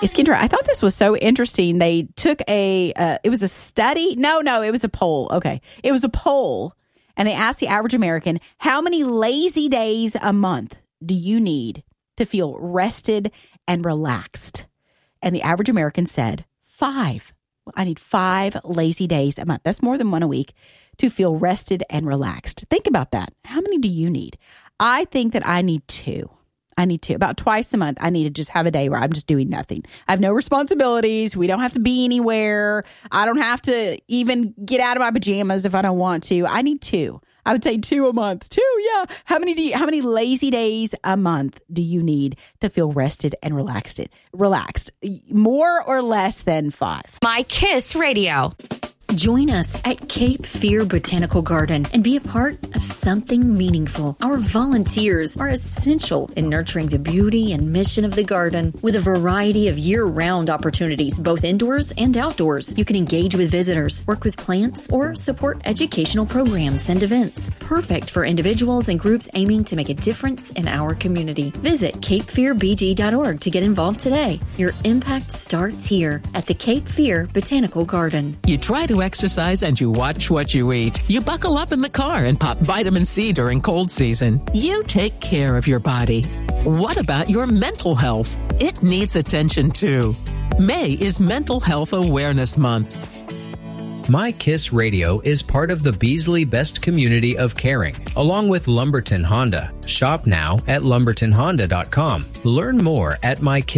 Iskender, I thought this was so interesting. They took it was a study. No, it was a poll. Okay. It was a poll. And they asked the average American, how many lazy days a month do you need to feel rested and relaxed? And the average American said 5. I need 5 lazy days a month. That's more than 1 a week to feel rested and relaxed. Think about that. How many do you need? I think that I need 2. About twice a month, I need to just have a day where I'm just doing nothing. I have no responsibilities. We don't have to be anywhere. I don't have to even get out of my pajamas if I don't want to. I need 2. I would say 2 a month. 2, yeah. How many lazy days a month do you need to feel rested and relaxed? More or less than 5? My Kiss Radio. Join us at Cape Fear Botanical Garden and be a part of something meaningful. Our volunteers are essential in nurturing the beauty and mission of the garden with a variety of year-round opportunities, both indoors and outdoors. You can engage with visitors, work with plants, or support educational programs and events. Perfect for individuals and groups aiming to make a difference in our community. Visit CapeFearBG.org to get involved today. Your impact starts here at the Cape Fear Botanical Garden. You try to exercise and you watch what you eat. You buckle up in the car and pop vitamin C during cold season. You take care of your body. What about your mental health? It needs attention too. May is Mental Health Awareness Month. My Kiss Radio is part of the Beasley Best Community of Caring, along with Lumberton Honda. Shop now at lumbertonhonda.com. Learn more at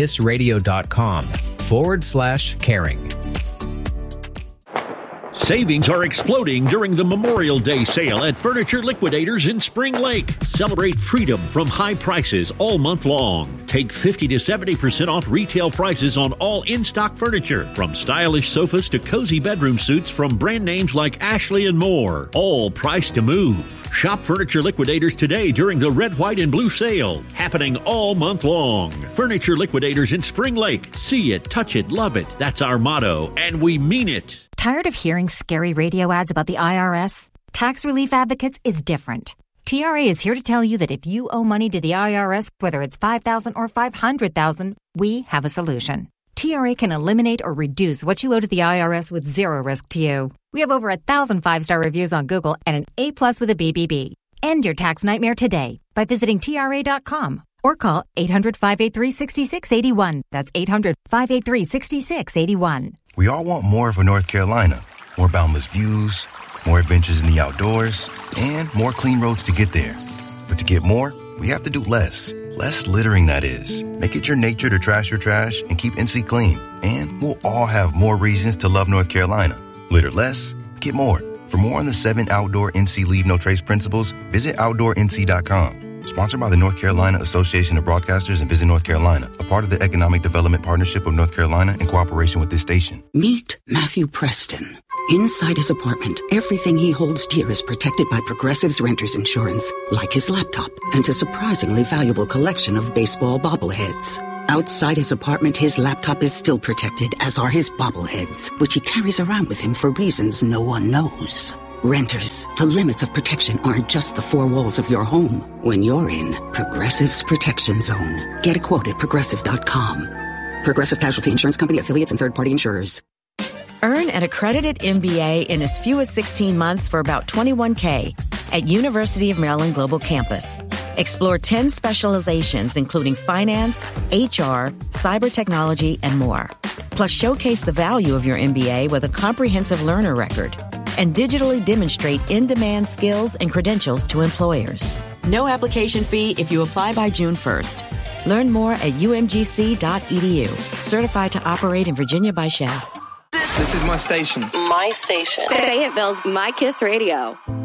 mykissradio.com/caring. Savings are exploding during the Memorial Day sale at Furniture Liquidators in Spring Lake. Celebrate freedom from high prices all month long. Take 50 to 70% off retail prices on all in-stock furniture, from stylish sofas to cozy bedroom suites from brand names like Ashley and more. All priced to move. Shop Furniture Liquidators today during the Red, White, and Blue sale, happening all month long. Furniture Liquidators in Spring Lake. See it, touch it, love it. That's our motto, and we mean it. Tired of hearing scary radio ads about the IRS? Tax Relief Advocates is different. TRA is here to tell you that if you owe money to the IRS, whether it's $5,000 or $500,000, we have a solution. TRA can eliminate or reduce what you owe to the IRS with zero risk to you. We have over 1,000 5-star reviews on Google and an A+ with a BBB. End your tax nightmare today by visiting TRA.com or call 800-583-6681. That's 800-583-6681. We all want more of a North Carolina. More boundless views, more adventures in the outdoors, and more clean roads to get there. But to get more, we have to do less. Less littering, that is. Make it your nature to trash your trash and keep NC clean. And we'll all have more reasons to love North Carolina. Litter less, get more. For more on the 7 outdoor NC Leave No Trace principles, visit OutdoorNC.com. Sponsored by the North Carolina Association of Broadcasters and Visit North Carolina, a part of the Economic Development Partnership of North Carolina in cooperation with this station. Meet Matthew Preston. Inside his apartment, everything he holds dear is protected by Progressive's Renter's Insurance, like his laptop and a surprisingly valuable collection of baseball bobbleheads. Outside his apartment, his laptop is still protected, as are his bobbleheads, which he carries around with him for reasons no one knows. Renters, the limits of protection aren't just the 4 walls of your home. When you're in Progressive's Protection Zone, get a quote at Progressive.com. Progressive Casualty Insurance Company, affiliates, and third-party insurers. Earn an accredited MBA in as few as 16 months for about $21K at University of Maryland Global Campus. Explore 10 specializations, including finance, HR, cyber technology, and more. Plus, showcase the value of your MBA with a comprehensive learner record and digitally demonstrate in-demand skills and credentials to employers. No application fee if you apply by June 1st. Learn more at umgc.edu. Certified to operate in Virginia by Shell. This is my station. My station. Fayetteville's My Kiss Radio.